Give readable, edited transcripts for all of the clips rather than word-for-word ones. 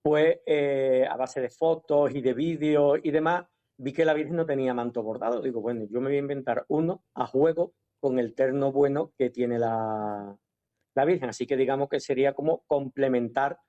pues a base de fotos y de vídeos y demás, vi que la Virgen no tenía manto bordado. Digo, bueno, yo me voy a inventar uno a juego con el terno bueno que tiene la Virgen. Así que digamos que sería como complementar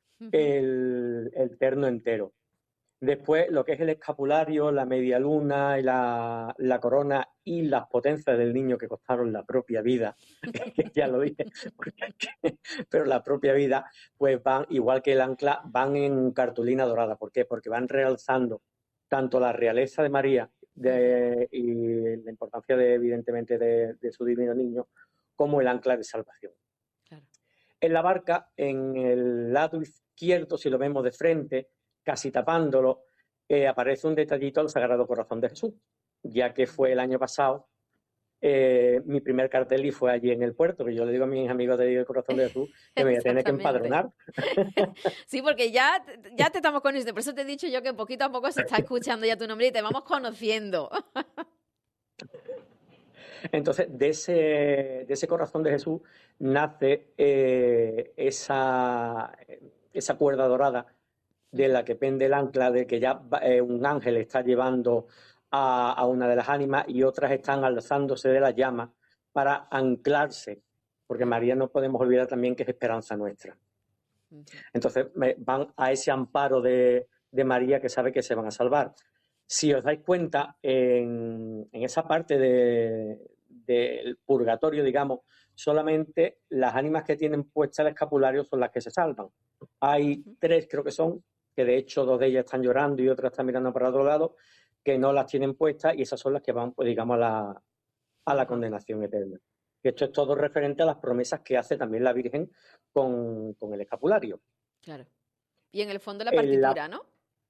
el terno entero. Después, lo que es el escapulario, la media luna, y la corona y las potencias del niño que costaron la propia vida, que ya lo dije, pero la propia vida, pues van, igual que el ancla, van en cartulina dorada. ¿Por qué? Porque van realzando tanto la realeza de María y la importancia, evidentemente, de su divino niño, como el ancla de salvación. Claro. En la barca, en el lado izquierdo, si lo vemos de frente, casi tapándolo, aparece un detallito al Sagrado Corazón de Jesús, ya que fue el año pasado mi primer cartel y fue allí en el puerto, que yo le digo a mis amigos del Corazón de Jesús que me voy a tener que empadronar. Sí, porque ya te estamos conociendo, por eso te he dicho yo que poquito a poco se está escuchando ya tu nombre y te vamos conociendo. Entonces, de ese Corazón de Jesús nace esa cuerda dorada de la que pende el ancla, de que ya un ángel está llevando a una de las ánimas y otras están alzándose de las llamas para anclarse, porque María no podemos olvidar también que es esperanza nuestra. Entonces van a ese amparo de María, que sabe que se van a salvar. Si os dais cuenta, en esa parte del purgatorio, digamos, solamente las ánimas que tienen puesta el escapulario son las que se salvan. Hay 3, creo que son, que de hecho 2 de ellas están llorando y otras están mirando para otro lado, que no las tienen puestas, y esas son las que van, pues, digamos, a la condenación eterna. Esto es todo referente a las promesas que hace también la Virgen con el escapulario. Claro. Y en el fondo la partitura, ¿no?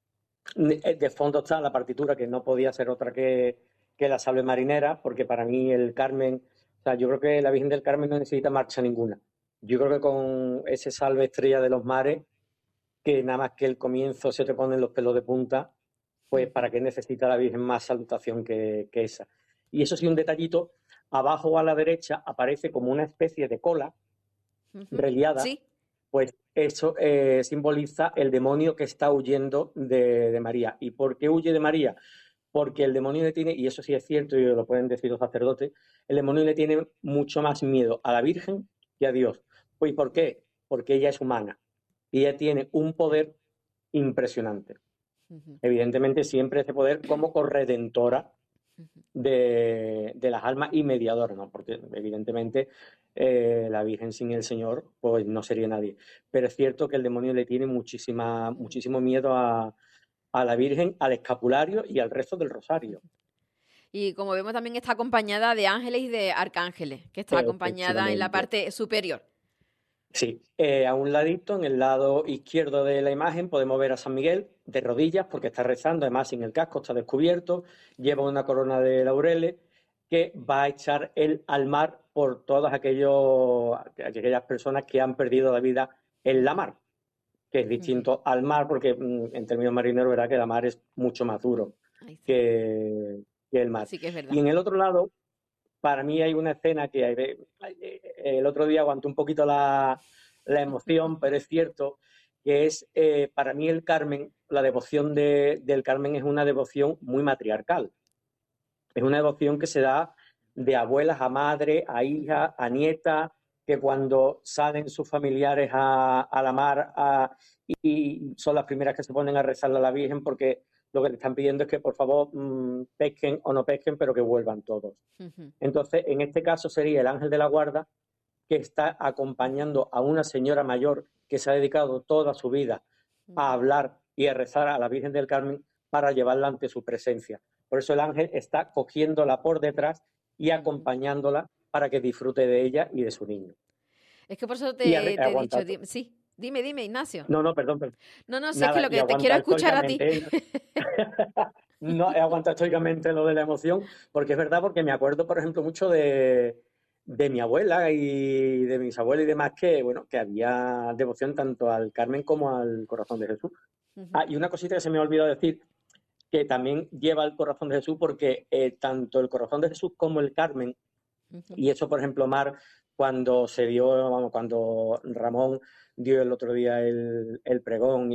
De fondo está la partitura, que no podía ser otra que la Salve Marinera, porque para mí el Carmen, o sea, yo creo que la Virgen del Carmen no necesita marcha ninguna. Yo creo que con ese Salve Estrella de los Mares, que nada más que el comienzo se te ponen los pelos de punta, pues ¿para qué necesita la Virgen más salutación que esa? Y eso sí, un detallito, abajo a la derecha aparece como una especie de cola reliada. Sí. Pues eso simboliza el demonio que está huyendo de María. ¿Y por qué huye de María? Porque el demonio le tiene, y eso sí es cierto, y lo pueden decir los sacerdotes, el demonio le tiene mucho más miedo a la Virgen que a Dios. Pues ¿por qué? Porque ella es humana y ella tiene un poder impresionante. Evidentemente siempre ese poder como corredentora de las almas y mediadora, ¿no? Porque evidentemente la Virgen sin el Señor pues no sería nadie. Pero es cierto que el demonio le tiene muchísimo miedo a la Virgen, al escapulario y al resto del rosario. Y como vemos también está acompañada de ángeles y de arcángeles, que está acompañada en la parte superior. Sí, a un ladito, en el lado izquierdo de la imagen, podemos ver a San Miguel de rodillas, porque está rezando, además sin el casco, está descubierto, lleva una corona de laureles, que va a echar él al mar por todas aquellas personas que han perdido la vida en la mar, que es distinto al mar, porque en términos marineros verá que la mar es mucho más duro que el mar. Sí que es verdad. Y en el otro lado, para mí hay una escena que el otro día aguanté un poquito la emoción, pero es cierto que es, para mí el Carmen, la devoción del Carmen es una devoción muy matriarcal. Es una devoción que se da de abuelas a madre, a hija, a nieta, que cuando salen sus familiares a la mar y son las primeras que se ponen a rezarle a la Virgen, porque lo que le están pidiendo es que por favor pesquen o no pesquen, pero que vuelvan todos. Entonces, en este caso sería el ángel de la guarda, que está acompañando a una señora mayor que se ha dedicado toda su vida a hablar y a rezar a la Virgen del Carmen para llevarla ante su presencia. Por eso el ángel está cogiéndola por detrás y acompañándola para que disfrute de ella y de su niño. Es que por eso te he dicho, sí, dime, Ignacio. No, perdón. No, si es que lo que te quiero escuchar a ti. No, he aguantado estoicamente lo de la emoción, porque es verdad, porque me acuerdo, por ejemplo, mucho de mi abuela y de mis abuelos y demás, que bueno, que había devoción tanto al Carmen como al Corazón de Jesús. Y una cosita que se me ha olvidado decir, que también lleva el Corazón de Jesús, porque tanto el Corazón de Jesús como el Carmen, y eso, por ejemplo, Mar, cuando Ramón dio el otro día el pregón